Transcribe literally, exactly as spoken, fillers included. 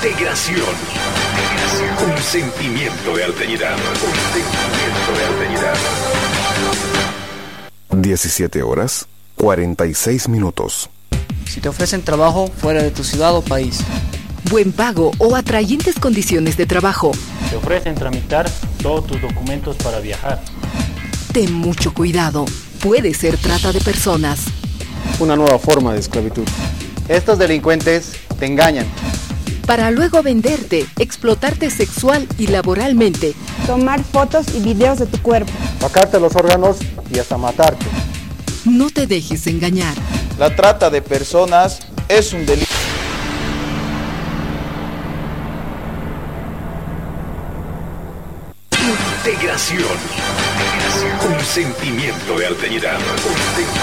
Integración. Un sentimiento de alteridad. Un sentimiento de alteridad. diecisiete horas, cuarenta y seis minutos. Si te ofrecen trabajo fuera de tu ciudad o país. Buen pago o atrayentes condiciones de trabajo. Te ofrecen tramitar todos tus documentos para viajar. Ten mucho cuidado. Puede ser trata de personas. Una nueva forma de esclavitud. Estos delincuentes te engañan. Para luego venderte, explotarte sexual y laboralmente. Tomar fotos y videos de tu cuerpo. Sacarte los órganos y hasta matarte. No te dejes engañar. La trata de personas es un delito. Integración. Un sentimiento de alteridad. Un sentimiento